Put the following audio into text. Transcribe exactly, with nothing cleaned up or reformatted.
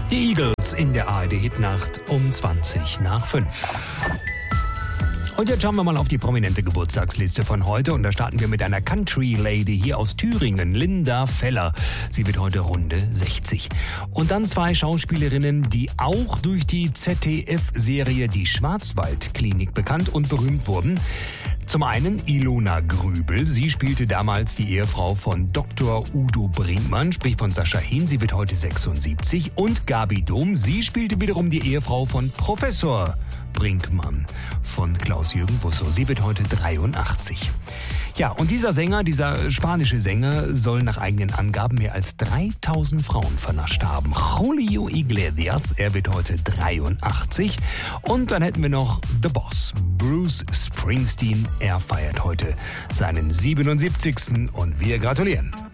Die Eagles in der A R D-Hitnacht um zwanzig nach fünf. Und jetzt schauen wir mal auf die prominente Geburtstagsliste von heute. Und da starten wir mit einer Country-Lady hier aus Thüringen, Linda Feller. Sie wird heute runde sechzig. Und dann zwei Schauspielerinnen, die auch durch die Z D F-Serie Die Schwarzwaldklinik bekannt und berühmt wurden. Zum einen Ilona Grübel. Sie spielte damals die Ehefrau von Doktor Udo Brinkmann, sprich von Sascha Hin. Sie wird heute sechsundsiebzig. Und Gabi Dom. Sie spielte wiederum die Ehefrau von Professor Brinkmann von Klaus-Jürgen Wusso. Sie wird heute dreiundachtzig. Ja, und dieser Sänger, dieser spanische Sänger, soll nach eigenen Angaben mehr als dreitausend Frauen vernascht haben. Julio Iglesias, er wird heute dreiundachtzig. Und dann hätten wir noch The Boss, Bruce Springsteen. Er feiert heute seinen siebenundsiebzigsten. Und wir gratulieren.